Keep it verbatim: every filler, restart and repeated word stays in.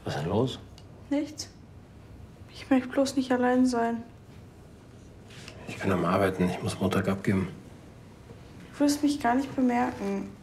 Was ist denn los? Nichts. Ich möchte bloß nicht allein sein. Ich kann am Arbeiten. Ich muss Montag abgeben. Du wirst mich gar nicht bemerken.